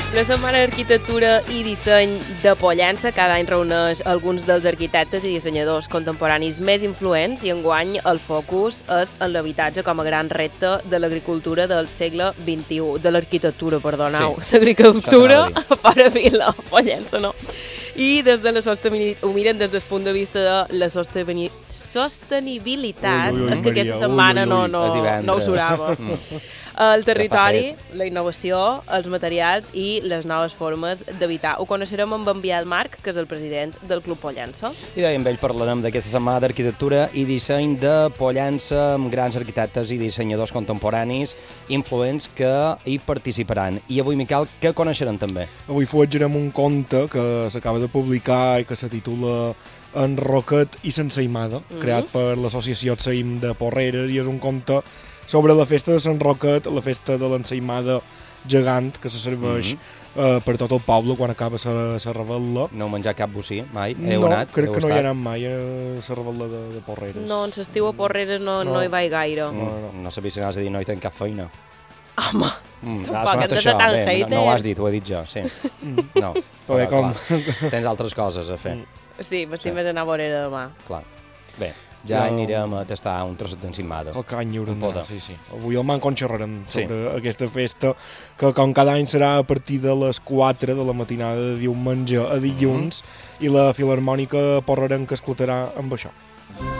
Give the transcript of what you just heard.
La Setmana d'Arquitectura i Disseny de Pollença cada any reuneix alguns dels arquitectes i dissenyadors contemporanis més influents i enguany el focus és en l'habitatge com a gran repte de l'agricultura del segle XXI, de l'arquitectura, perdoneu, sí. L'agricultura a fora vila, Pollença, no? I des de la ho miren des del punt de vista de la sostenibilitat. És que aquesta setmana no ho surava. El territori, la innovació, els materials i les noves formes d'habitar. Ho coneixerem amb en Biel Marc, que és el president del Club Pollença. I amb ell parlarem d'aquesta setmana d'arquitectura i disseny de Pollença amb grans arquitectes i dissenyadors contemporanis influents que hi participaran. I avui, Miquel, què coneixerem també? Avui fuetjarem un conte que s'acaba de publicar i que se titula En Roquet i S'ensaïmada, creat per l'associació Saïm de Porreres, i és un conte sobre la festa de Sant Roquet, la festa de l'ensaïmada gegant que se serveix per tot el poble quan acaba la revetla. No heu menjat cap bocí mai? Crec que no hi he anat mai a la revetla de Porreres. No, en l'estiu a Porreres no hi vaig gaire. No sabia si anaves a dir no hi tenc cap feina. Home, tampoc hem de ser tan haters. No ho has dit, ho he dit jo, sí. No, però clar, tens altres coses a fer. Sí, m'estic més anar a Vorera demà. Clar, bé. Ja anirem a tastar un trosset d'ensaïmada. Qualque any hi haurem d'anar, sí. Avui al Manco en xerrarem sobre aquesta festa, que com cada any serà a partir de les 4 de la matinada de diumenge a dilluns, i la Filharmònica Porrerenca esclatarà amb això.